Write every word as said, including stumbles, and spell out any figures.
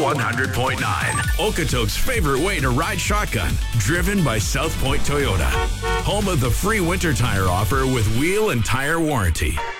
one hundred point nine. Okotoks' favorite way to ride shotgun. Driven by South Point Toyota. Home of the free winter tire offer with wheel and tire warranty.